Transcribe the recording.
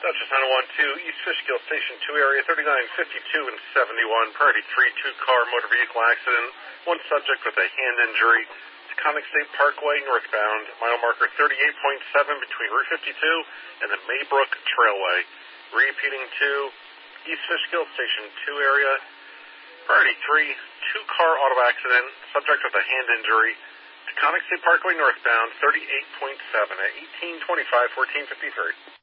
Dutchess 912, East Fishkill Station 2 area, 3952 and 71, priority 3, two-car motor vehicle accident, one subject with a hand injury, Taconic State Parkway northbound, mile marker 38.7 between Route 52 and the Maybrook Trailway. Repeating to East Fishkill Station 2 area, priority 3, two-car auto accident, subject with a hand injury, Taconic State Parkway northbound, 38.7 at 1825, 1453.